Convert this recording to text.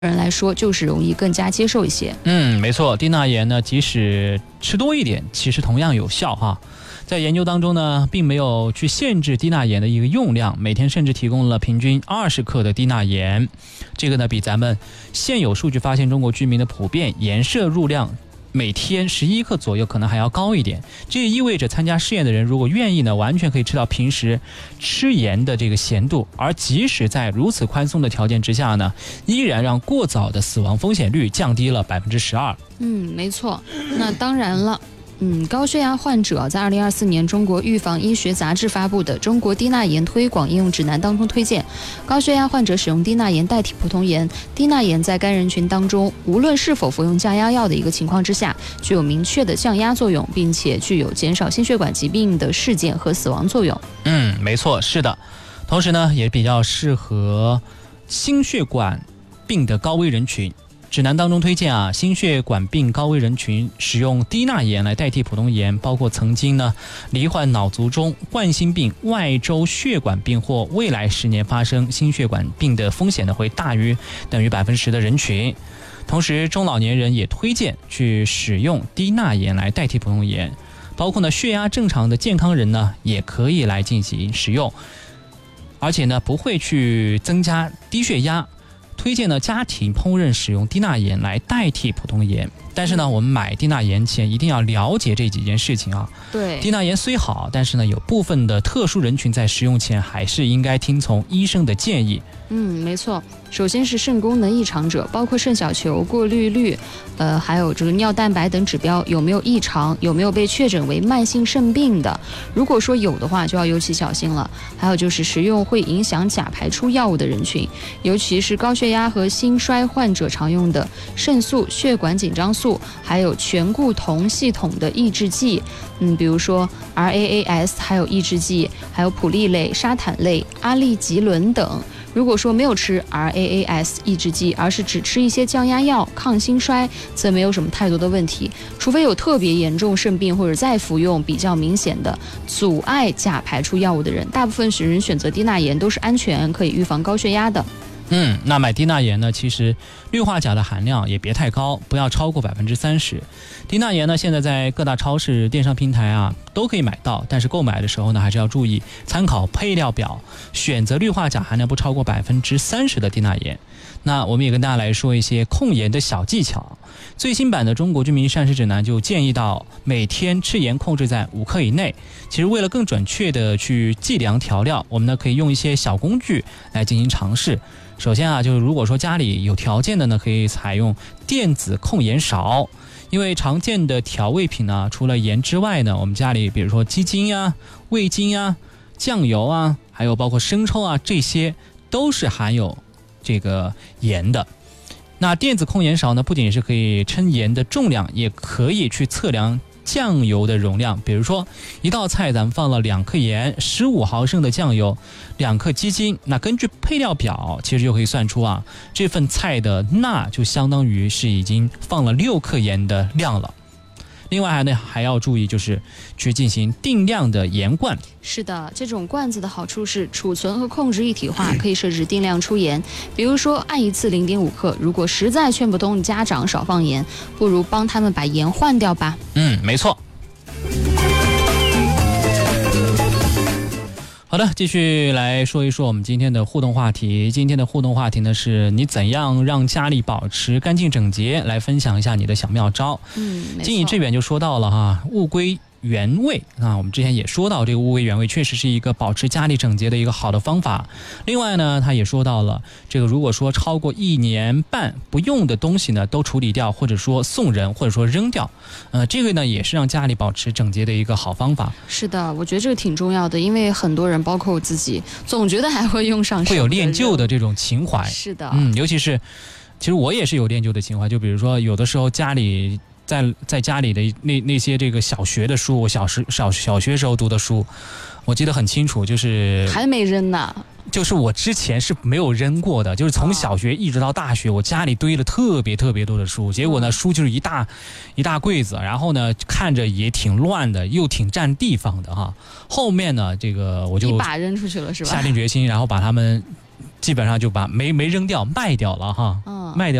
人来说就是容易更加接受一些。 没错，低钠盐呢，即使吃多一点，其实同样有效哈。在研究当中呢，并没有去限制低钠盐的一个用量，每天甚至提供了平均20克的低钠盐。这个呢，比咱们现有数据发现中国居民的普遍盐摄入量每天11克左右可能还要高一点。这也意味着参加试验的人如果愿意呢，完全可以吃到平时吃盐的这个咸度，而即使在如此宽松的条件之下呢，依然让过早的死亡风险率降低了12%。 没错。那当然了。高血压患者在2024年中国预防医学杂志发布的《中国低钠盐推广应用指南》当中推荐，高血压患者使用低钠盐代替普通盐。低钠盐在该人群当中，无论是否服用降压药的一个情况之下，具有明确的降压作用，并且具有减少心血管疾病的事件和死亡作用。 没错，是的。同时呢，也比较适合心血管病的高危人群。指南当中推荐心血管病高危人群使用低钠盐来代替普通盐，包括曾经呢罹患脑卒中、冠心病、外周血管病或未来10年发生心血管病的风险呢会大于等于10%的人群。同时，中老年人也推荐去使用低钠盐来代替普通盐，包括呢血压正常的健康人呢也可以来进行使用，而且呢不会去增加低血压。推荐呢家庭烹饪使用低钠盐来代替普通盐，但是呢我们买低钠盐前一定要了解这几件事情啊。 对， 低钠盐虽好，但是呢有部分的特殊人群在食用前还是应该听从医生的建议。 没错。首先是肾功能异常者，包括肾小球、过滤率，还有这个尿蛋白等指标有没有异常，有没有被确诊为慢性肾病的。如果说有的话，就要尤其小心了。还有就是食用会影响钾排出药物的人群，尤其是高血压和心衰患者常用的肾素、血管紧张素，还有醛固酮系统的抑制剂，比如说 RAAS， 还有抑制剂，还有普利类、沙坦类、阿利吉伦等。如果说没有吃 RAAS 抑制剂，而是只吃一些降压药、抗心衰，则没有什么太多的问题。除非有特别严重肾病或者再服用比较明显的阻碍钾排出药物的人，大部分人选择低钠盐都是安全，可以预防高血压的。 那买低钠盐呢，其实氯化钾的含量也别太高，不要超过30%。低钠盐呢，现在在各大超市、电商平台都可以买到，但是购买的时候呢，还是要注意参考配料表，选择氯化钾含量不超过30%的低钠盐。那我们也跟大家来说一些控盐的小技巧。最新版的中国居民膳食指南就建议到每天吃盐控制在5克以内。其实为了更准确的去计量调料，我们呢可以用一些小工具来进行尝试。首先就是如果说家里有条件的呢，可以采用电子控盐勺。因为常见的调味品呢，除了盐之外呢，我们家里比如说鸡精味精酱油还有包括生抽这些都是含有这个盐的。那电子控盐勺呢，不仅是可以称盐的重量，也可以去测量酱油的容量。比如说一道菜咱们放了2克盐、15毫升的酱油、2克鸡精，那根据配料表其实就可以算出这份菜的钠就相当于是已经放了6克盐的量了。另外还要注意，就是去进行定量的盐罐。 是的，这种罐子的好处是储存和控制一体化，可以设置定量出盐。比如说按一次0.5克，如果实在劝不动家长少放盐，不如帮他们把盐换掉吧。 没错。好的，继续来说一说我们今天的互动话题。今天的互动话题呢，是你怎样让家里保持干净整洁，来分享一下你的小妙招。经以致远就说到了物归原位我们之前也说到，这个物归原位确实是一个保持家里整洁的一个好的方法。另外呢，他也说到了这个如果说超过1年半不用的东西呢，都处理掉，或者说送人，或者说扔掉。这个呢也是让家里保持整洁的一个好方法。 是的，我觉得这个挺重要的，因为很多人包括我自己总觉得还会用上， 会有恋旧的这种情怀。 是的， 尤其是其实我也是有恋旧的情怀，就比如说有的时候家里在家里的那些这个小学的书，我小学时候读的书，我记得很清楚，就是还没扔呢。 就是我之前是没有扔过的，就是从小学一直到大学，我家里堆了特别多的书，结果呢书就是一大柜子，然后呢看着也挺乱的，又挺占地方的后面呢这个我就一把扔出去了是吧？ 下定决心，然后把它们基本上就把没扔掉，卖掉了哈，卖掉。